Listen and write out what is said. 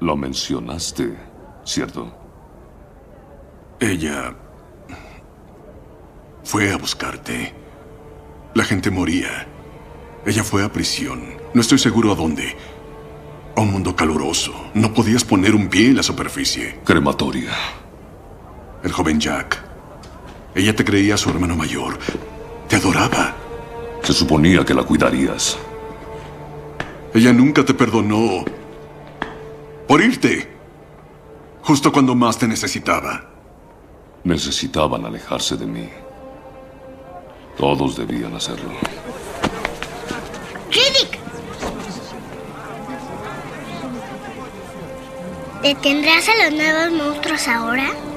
Lo mencionaste, ¿cierto? Ella fue a buscarte. La gente moría. Ella fue a prisión. No estoy seguro a dónde. A un mundo caluroso. No podías poner un pie en la superficie. Crematoria. El joven Jack. Ella te creía su hermano mayor. Te adoraba. Se suponía que la cuidarías. Ella nunca te perdonó por irte justo cuando más te necesitaba. Necesitaban alejarse de mí. Todos debían hacerlo. ¡Riddick! ¿Detendrás a los nuevos monstruos ahora?